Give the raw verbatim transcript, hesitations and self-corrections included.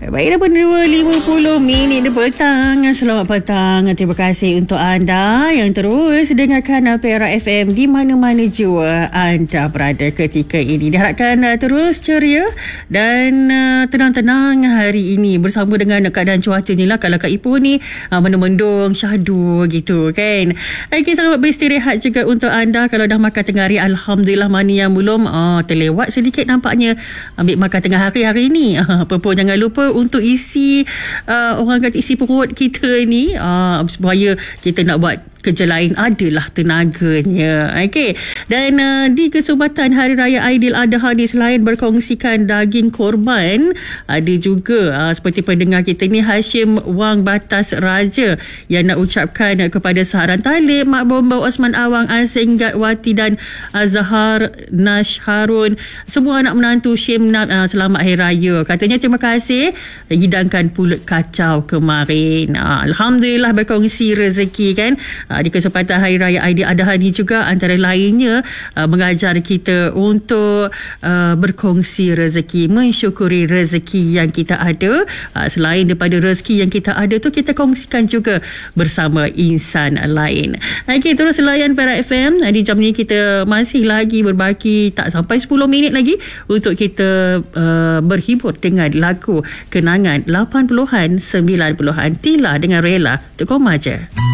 Baik, dah pun dua lima puluh minit petang. Selamat petang. Terima kasih untuk anda yang terus dengarkan Perak F M di mana-mana jua anda berada ketika ini. Diharapkan uh, terus ceria dan uh, tenang-tenang hari ini bersama dengan keadaan cuaca ni lah. Kalau kat Ipoh ni uh, mendung-mendung, syahdu gitu kan. Okay, selamat beristirahat juga untuk anda. Kalau dah makan tengah hari, Alhamdulillah. Mana yang belum, uh, terlewat sedikit nampaknya ambil makan tengah hari hari ini. Uh, Apa-apa jangan lupa untuk isi uh, orang kata isi perut kita ni uh, supaya kita nak buat kerja lain adalah tenaganya. Okey. Dan uh, di kesempatan Hari Raya Aidiladha ni, selain berkongsikan daging korban, ada juga uh, seperti pendengar kita ni Hashim Wang Batas Raja yang nak ucapkan uh, kepada Saharan Talib, Mak Bomba Osman Awang, Asenggat Wati dan Azhar Nash Harun, semua anak menantu Shimnab, uh, selamat Hari Raya. Katanya terima kasih hidangkan pulut kacau kemarin. Uh, Alhamdulillah berkongsi rezeki kan. Di kesempatan Hari Raya Aidiladha ni juga antara lainnya uh, mengajar kita untuk uh, berkongsi rezeki, mensyukuri rezeki yang kita ada. Uh, selain daripada rezeki yang kita ada tu, kita kongsikan juga bersama insan lain. Okey, terus layan Perak F M. Di jam ni kita masih lagi berbaki tak sampai sepuluh minit lagi untuk kita uh, berhibur dengan lagu kenangan lapan puluhan, sembilan puluhan. Tila dengan Rela. Untuk koma je.